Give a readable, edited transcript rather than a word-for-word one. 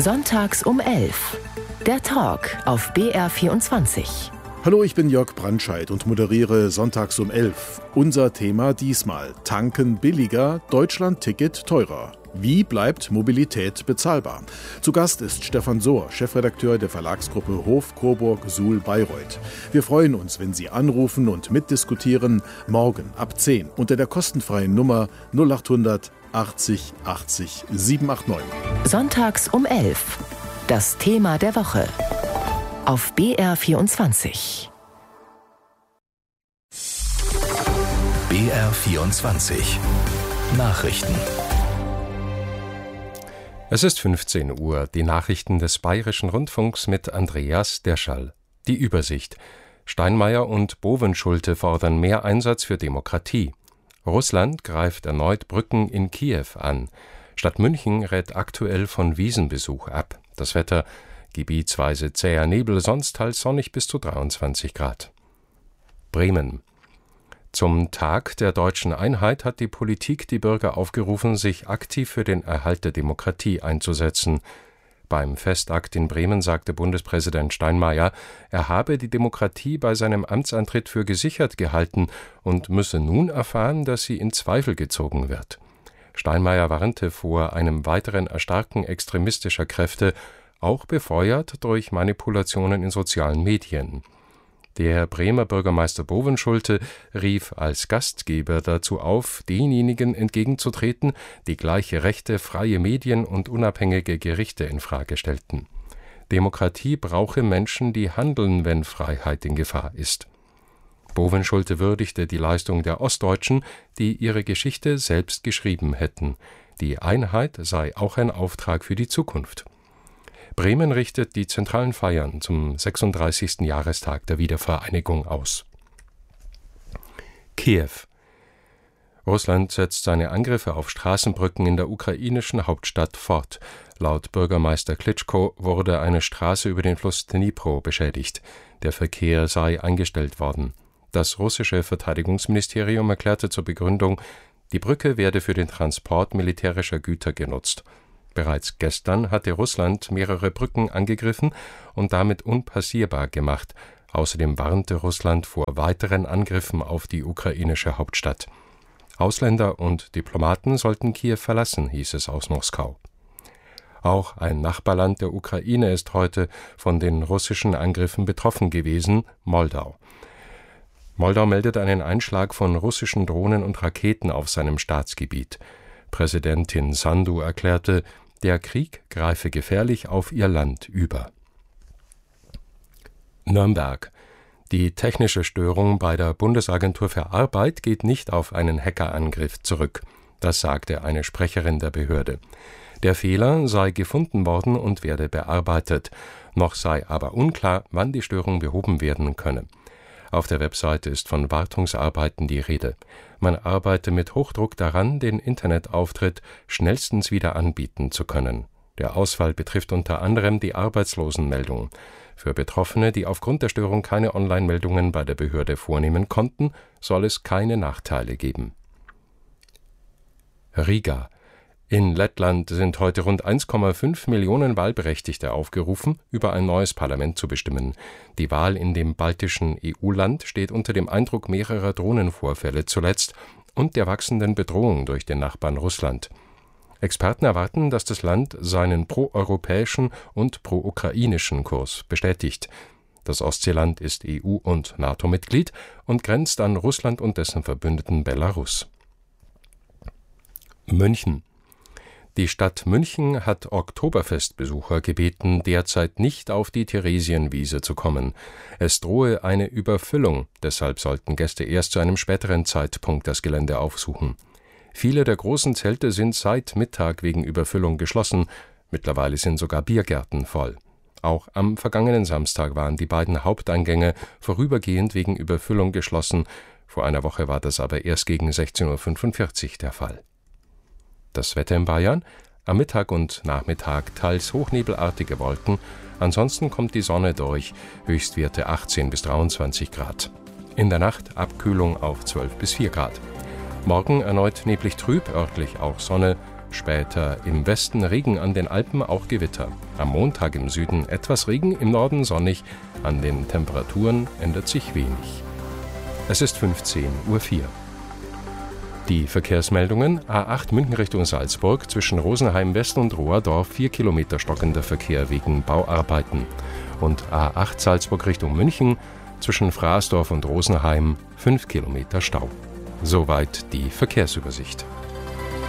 Sonntags um 11. Der Talk auf BR24. Hallo, ich bin Jörg Brandscheid und moderiere Sonntags um 11. Unser Thema diesmal: Tanken billiger, Deutschland-Ticket teurer. Wie bleibt Mobilität bezahlbar? Zu Gast ist Stefan Sohr, Chefredakteur der Verlagsgruppe Hof Coburg Suhl Bayreuth. Wir freuen uns, wenn Sie anrufen und mitdiskutieren. Morgen ab 10 unter der kostenfreien Nummer 0800 80 80 789. Sonntags um 11. Das Thema der Woche. Auf BR24. BR24 Nachrichten. Es ist 15 Uhr, die Nachrichten des Bayerischen Rundfunks mit Andreas Derschall. Die Übersicht. Steinmeier und Bovenschulte fordern mehr Einsatz für Demokratie. Russland greift erneut Brücken in Kiew an. Stadt München rät aktuell von Wiesenbesuch ab. Das Wetter: gebietsweise zäher Nebel, sonst teils sonnig bis zu 23 Grad. Bremen. Zum Tag der deutschen Einheit hat die Politik die Bürger aufgerufen, sich aktiv für den Erhalt der Demokratie einzusetzen. Beim Festakt in Bremen sagte Bundespräsident Steinmeier, er habe die Demokratie bei seinem Amtsantritt für gesichert gehalten und müsse nun erfahren, dass sie in Zweifel gezogen wird. Steinmeier warnte vor einem weiteren Erstarken extremistischer Kräfte, auch befeuert durch Manipulationen in sozialen Medien. Der Bremer Bürgermeister Bovenschulte rief als Gastgeber dazu auf, denjenigen entgegenzutreten, die gleiche Rechte, freie Medien und unabhängige Gerichte infrage stellten. Demokratie brauche Menschen, die handeln, wenn Freiheit in Gefahr ist. Bovenschulte würdigte die Leistung der Ostdeutschen, die ihre Geschichte selbst geschrieben hätten. Die Einheit sei auch ein Auftrag für die Zukunft. Bremen richtet die zentralen Feiern zum 36. Jahrestag der Wiedervereinigung aus. Kiew. Russland setzt seine Angriffe auf Straßenbrücken in der ukrainischen Hauptstadt fort. Laut Bürgermeister Klitschko wurde eine Straße über den Fluss Dnipro beschädigt. Der Verkehr sei eingestellt worden. Das russische Verteidigungsministerium erklärte zur Begründung, die Brücke werde für den Transport militärischer Güter genutzt. Bereits gestern hatte Russland mehrere Brücken angegriffen und damit unpassierbar gemacht. Außerdem warnte Russland vor weiteren Angriffen auf die ukrainische Hauptstadt. Ausländer und Diplomaten sollten Kiew verlassen, hieß es aus Moskau. Auch ein Nachbarland der Ukraine ist heute von den russischen Angriffen betroffen gewesen, Moldau. Moldau meldet einen Einschlag von russischen Drohnen und Raketen auf seinem Staatsgebiet. Präsidentin Sandu erklärte, der Krieg greife gefährlich auf ihr Land über. Nürnberg. Die technische Störung bei der Bundesagentur für Arbeit geht nicht auf einen Hackerangriff zurück. Das sagte eine Sprecherin der Behörde. Der Fehler sei gefunden worden und werde bearbeitet. Noch sei aber unklar, wann die Störung behoben werden könne. Auf der Webseite ist von Wartungsarbeiten die Rede. Man arbeite mit Hochdruck daran, den Internetauftritt schnellstens wieder anbieten zu können. Der Ausfall betrifft unter anderem die Arbeitslosenmeldung. Für Betroffene, die aufgrund der Störung keine Online-Meldungen bei der Behörde vornehmen konnten, soll es keine Nachteile geben. Riga. In Lettland sind heute rund 1,5 Millionen Wahlberechtigte aufgerufen, über ein neues Parlament zu bestimmen. Die Wahl in dem baltischen EU-Land steht unter dem Eindruck mehrerer Drohnenvorfälle zuletzt und der wachsenden Bedrohung durch den Nachbarn Russland. Experten erwarten, dass das Land seinen proeuropäischen und pro-ukrainischen Kurs bestätigt. Das Ostseeland ist EU- und NATO-Mitglied und grenzt an Russland und dessen Verbündeten Belarus. München. Die Stadt München hat Oktoberfestbesucher gebeten, derzeit nicht auf die Theresienwiese zu kommen. Es drohe eine Überfüllung, deshalb sollten Gäste erst zu einem späteren Zeitpunkt das Gelände aufsuchen. Viele der großen Zelte sind seit Mittag wegen Überfüllung geschlossen, mittlerweile sind sogar Biergärten voll. Auch am vergangenen Samstag waren die beiden Haupteingänge vorübergehend wegen Überfüllung geschlossen, vor einer Woche war das aber erst gegen 16:45 Uhr der Fall. Das Wetter in Bayern: am Mittag und Nachmittag teils hochnebelartige Wolken, ansonsten kommt die Sonne durch, Höchstwerte 18 bis 23 Grad. In der Nacht Abkühlung auf 12 bis 4 Grad. Morgen erneut neblig trüb, örtlich auch Sonne, Später im Westen Regen, an den Alpen auch Gewitter. Am Montag im Süden etwas Regen, im Norden sonnig. An den Temperaturen ändert sich wenig. Es ist 15:04 Uhr. Die Verkehrsmeldungen: A8 München Richtung Salzburg, zwischen Rosenheim West und Rohrdorf 4 Kilometer stockender Verkehr wegen Bauarbeiten. Und A8 Salzburg Richtung München, zwischen Fraßdorf und Rosenheim 5 Kilometer Stau. Soweit die Verkehrsübersicht.